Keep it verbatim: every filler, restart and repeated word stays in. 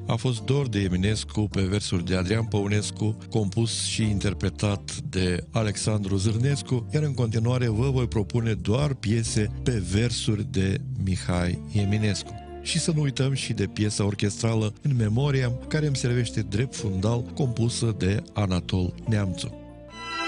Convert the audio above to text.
a fost Dor de Eminescu pe versuri de Adrian Păunescu, compus și interpretat de Alexandru Zârnescu, iar în continuare vă voi propune doar piese pe versuri de Mihai Eminescu. Și să nu uităm și de piesa orchestrală In Memoriam, care îmi servește drept fundal, compusă de Anatol Neamțu.